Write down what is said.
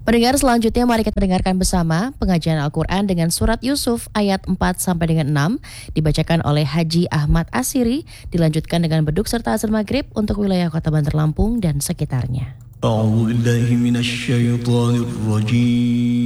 Pendengar selanjutnya mari kita dengarkan bersama pengajian Al-Quran dengan surat Yusuf ayat 4 sampai dengan 6 dibacakan oleh Haji Ahmad Asiri, dilanjutkan dengan beduk serta azan maghrib untuk wilayah Kota Bandar Lampung dan sekitarnya. A'udzu billahi minasy syaithanir rajim.